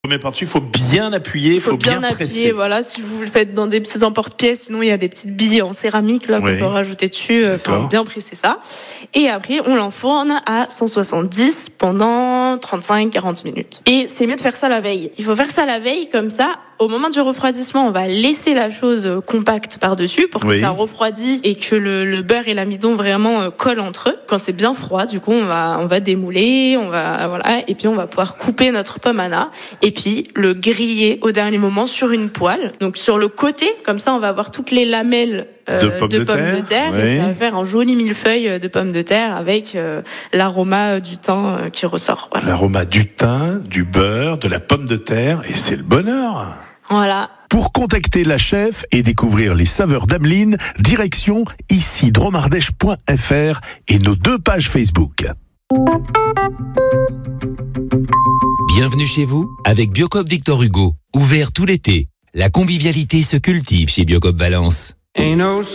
Mais par-dessus, il faut bien appuyer, il faut bien presser. Voilà, si vous le faites dans des petits emporte-pièces, sinon il y a des petites billes en céramique là qu'on peut rajouter dessus, bien presser ça. Et après, on l'enfourne à 170 pendant 35-40 minutes. Et c'est mieux de faire ça la veille. Il faut faire ça la veille, comme ça, au moment du refroidissement, on va laisser la chose compacte par-dessus pour que ça refroidisse et que le beurre et l'amidon vraiment collent entre eux. Quand c'est bien froid, du coup, on va démouler, et puis on va pouvoir couper notre pomme Anna et puis le griller au dernier moment sur une poêle. Donc sur le côté, comme ça, on va avoir toutes les lamelles de pommes de terre et ça va faire un joli millefeuille de pommes de terre avec l'aroma du thym qui ressort. Voilà. L'aroma du thym, du beurre, de la pomme de terre, et c'est le bonheur. Voilà. Pour contacter la chef et découvrir les saveurs d'Ameline, direction ici dromardèche.fr et nos 2 pages Facebook. Bienvenue chez vous avec Biocoop Victor Hugo. Ouvert tout l'été, la convivialité se cultive chez Biocoop Valence.